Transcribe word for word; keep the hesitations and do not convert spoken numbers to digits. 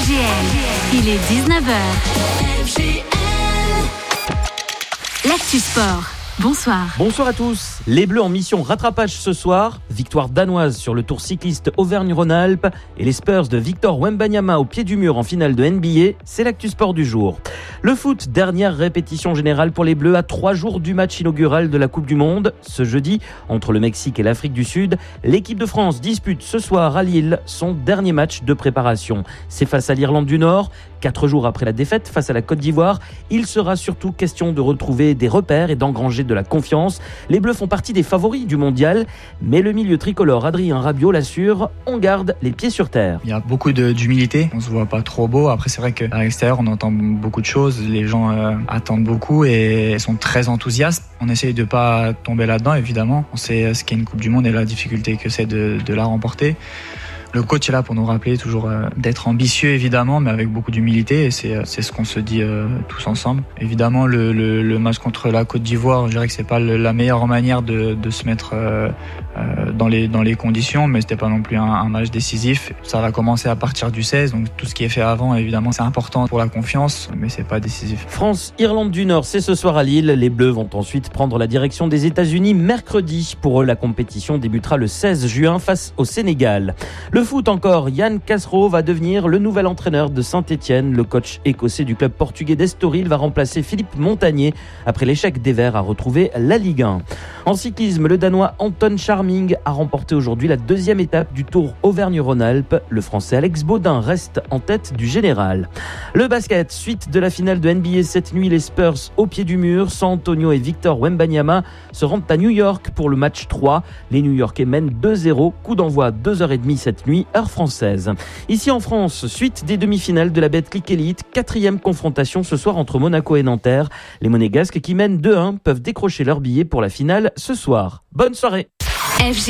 G L, il est dix-neuf heures. F G L. L'actu sport. Bonsoir. Bonsoir à tous. Les Bleus en mission rattrapage ce soir. Victoire danoise sur le Tour cycliste Auvergne-Rhône-Alpes et les Spurs de Victor Wembanyama au pied du mur en finale de N B A. C'est l'actu sport du jour. Le foot, dernière répétition générale pour les Bleus à trois jours du match inaugural de la Coupe du Monde. Ce jeudi, entre le Mexique et l'Afrique du Sud, l'équipe de France dispute ce soir à Lille son dernier match de préparation. C'est face à l'Irlande du Nord. Quatre jours après la défaite face à la Côte d'Ivoire, il sera surtout question de retrouver des repères et d'engranger de la confiance. Les Bleus font partie des favoris du mondial, mais le milieu tricolore Adrien Rabiot l'assure, on garde les pieds sur terre. Il y a beaucoup de, d'humilité, on se voit pas trop beau. Après c'est vrai qu'à l'extérieur on entend beaucoup de choses, les gens euh, attendent beaucoup et sont très enthousiastes. On essaye de pas tomber là-dedans évidemment, on sait ce qu'est une Coupe du Monde et la difficulté que c'est de, de la remporter. Le coach est là pour nous rappeler toujours euh, d'être ambitieux évidemment, mais avec beaucoup d'humilité et c'est, c'est ce qu'on se dit euh, tous ensemble. Évidemment le, le, le match contre la Côte d'Ivoire, je dirais que c'est pas le, la meilleure manière de, de se mettre euh, euh, dans, les, dans les conditions, mais c'était pas non plus un, un match décisif. Ça va commencer à partir du seize, donc tout ce qui est fait avant évidemment c'est important pour la confiance, mais c'est pas décisif. France-Irlande du Nord, c'est ce soir à Lille. Les Bleus vont ensuite prendre la direction des États-Unis mercredi. Pour eux, la compétition débutera le seize juin face au Sénégal. Le Le foot encore, Yann Cassereau va devenir le nouvel entraîneur de Saint-Etienne. Le coach écossais du club portugais d'Estoril va remplacer Philippe Montagnier après l'échec des Verts à retrouver la Ligue un. En cyclisme, le Danois Anton Charming a remporté aujourd'hui la deuxième étape du Tour Auvergne-Rhône-Alpes. Le Français Alex Baudin reste en tête du général. Le basket, suite de la finale de N B A cette nuit, les Spurs au pied du mur. San Antonio et Victor Wembanyama se rendent à New York pour le match trois. Les New-Yorkais mènent deux zéro. Coup d'envoi à deux heures trente cette nuit. Heure française. Ici en France, suite des demi-finales de la Betclic Elite, quatrième confrontation ce soir entre Monaco et Nanterre. Les Monégasques qui mènent deux un peuvent décrocher leur billet pour la finale ce soir. Bonne soirée. F G